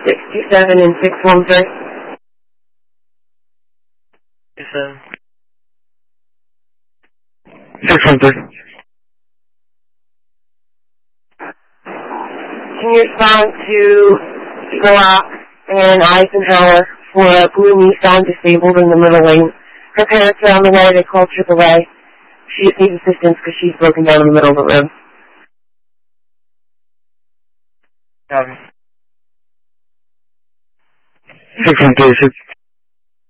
627 and 613. 613. Can you respond to Eagle Rock and Eisenhower for a blue Nissan disabled in the middle lane? Her parents are on the way. They called AAA. She just needs assistance because she's broken down in the middle of the road. Copy. 613.